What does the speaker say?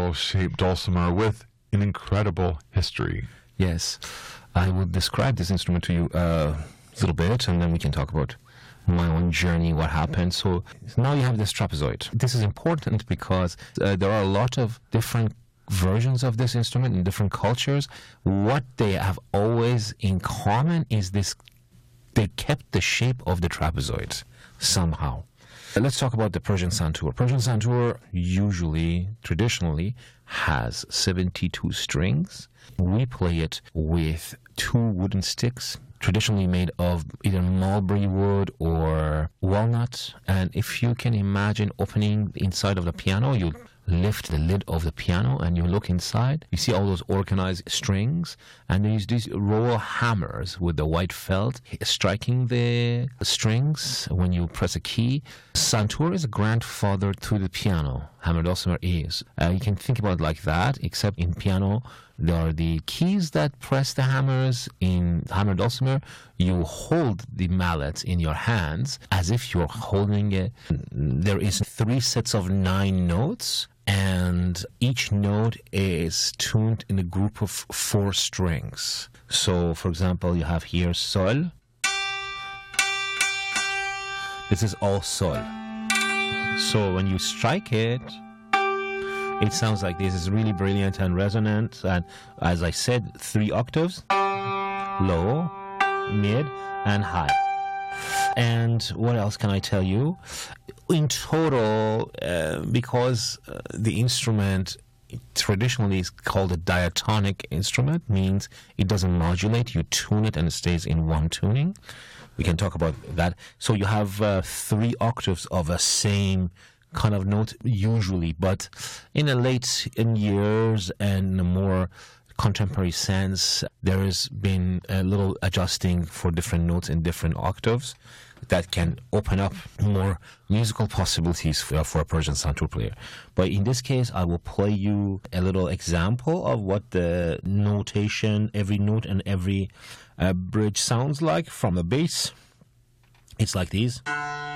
spiral-shaped dulcimer with an incredible history. Yes, I will describe this instrument to you a little bit, and then we can talk about my own journey, what happened. So now you have this trapezoid. This is important because there are a lot of different versions of this instrument in different cultures. What they have always in common is this: they kept the shape of the trapezoid somehow. Let's talk about the Persian santur. Persian santur traditionally has 72 strings. We play it with 2 wooden sticks, traditionally made of either mulberry wood or walnut. And if you can imagine opening the inside of the piano, you lift the lid of the piano and you look inside. You see all those organized strings, and they use these roll hammers with the white felt striking the strings when you press a key. Santur is a grandfather to the piano. Hammer dulcimer is. You can think about it like that, except in piano there are the keys that press the hammers. In hammer dulcimer, you hold the mallet in your hands as if you're holding it. There is 3 sets of 9 notes, and each note is tuned in a group of 4 strings. So, for example, you have here sol. This is all sol. So when you strike it, it sounds like this. Is really brilliant and resonant. And as I said, 3 octaves: low, mid, and high. And what else can I tell you? In total, because the instrument traditionally is called a diatonic instrument, means it doesn't modulate. You tune it and it stays in one tuning. We can talk about that. So you have 3 octaves of a same kind of note usually, but in years and a more contemporary sense, there has been a little adjusting for different notes in different octaves that can open up more musical possibilities for a Persian santur player. But in this case, I will play you a little example of what the notation, every note and every bridge sounds like from the bass. It's like these.